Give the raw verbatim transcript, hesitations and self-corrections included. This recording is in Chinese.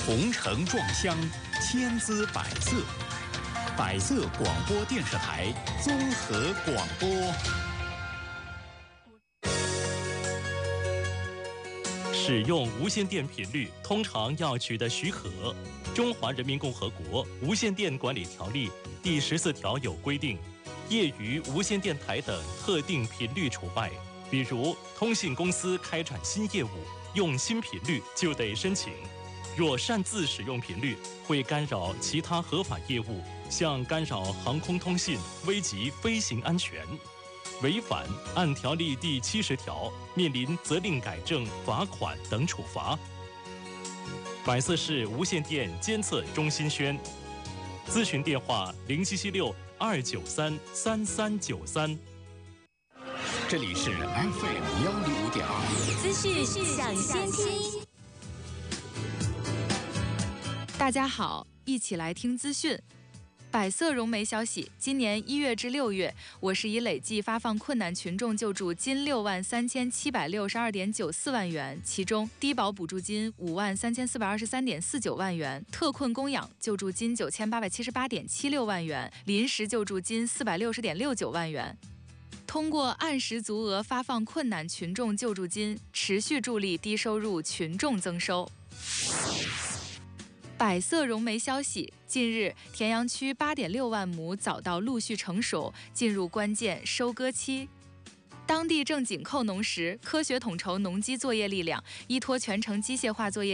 红橙撞香，千姿百色。百色广播电视台综合广播。 使用无线电频率通常要取得许可。《中华人民共和国无线电管理条例》第十四条有规定，业余无线电台等特定频率除外。比如，通信公司开展新业务，用新频率就得申请。若擅自使用频率，会干扰其他合法业务，像干扰航空通信，危及飞行安全。违反按条例第七十条，面临责令改正、罚款等处罚。百色市无线电监测中心宣，咨询电话零七七六二九三三三九三。 这里是 F M 幺零五点二， 资讯抢先听。 大家好，一起来听资讯。百色融媒消息，今年一月至六月，我市已累计发放困难群众救助金六万三千七百六十二点九四万元，其中低保补助金五万三千四百二十三点四九万元，特困供养救助金九千八百七十八点七六万元，临时救助金四百六十点六九万元。通过按时足额发放困难群众救助金，持续助力低收入群众增收。百色融媒消息，近日田阳区八点六万亩早稻陆续成熟，进入关键收割期。当地正紧扣农时，科学统筹农机作业力量，依托全程机械化作业